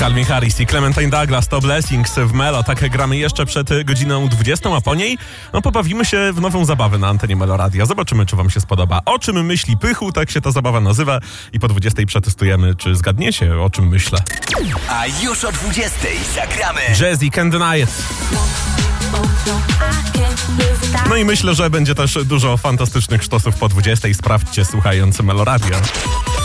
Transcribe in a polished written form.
Calvin Harris i Clementine Douglas to Blessings w Melo. Tak gramy jeszcze przed godziną 20, a po niej pobawimy się w nową zabawę na antenie Melo Radia. Zobaczymy, czy wam się spodoba. O czym myśli Pychu, tak się ta zabawa nazywa. I po 20 przetestujemy, czy zgadniecie, o czym myślę. A już o 20 zagramy Jazzy Can't Deny It. No i myślę, że będzie też dużo fantastycznych sztosów po 20. Sprawdźcie, słuchając Melo Radia.